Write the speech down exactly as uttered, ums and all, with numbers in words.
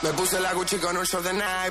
Me puse la Gucci con un short de Nike.